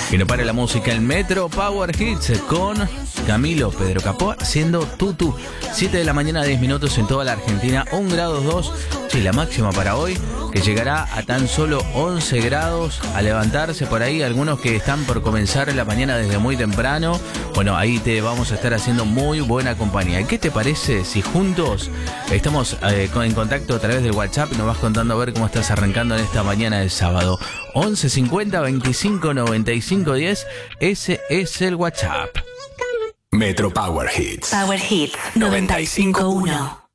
Que no pare la música, el Metro Power Hits con Camilo, Pedro Capó haciendo Tutu. 7 de la mañana, 10 minutos en toda la Argentina, 1 grado 2. Sí, la máxima para hoy, que llegará a tan solo 11 grados. A levantarse por ahí, algunos que están por comenzar la mañana desde muy temprano. Bueno, ahí te vamos a estar haciendo muy buena compañía. ¿Qué te parece si juntos estamos en contacto a través del WhatsApp y nos vas contando a ver cómo estás arrancando en esta mañana de sábado? 11 50 25 95 10. Ese es el WhatsApp. Metro Power Hits. Power Hits 95.1.